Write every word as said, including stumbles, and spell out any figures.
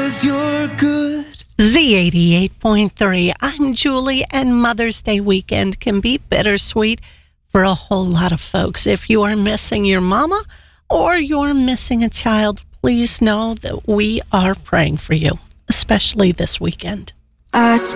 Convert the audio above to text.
'cause you're good. Z eighty-eight point three. I'm Julie, and Mother's Day weekend can be bittersweet for a whole lot of folks. If you are missing your mama or you're missing a child, please know that we are praying for you, especially this weekend. I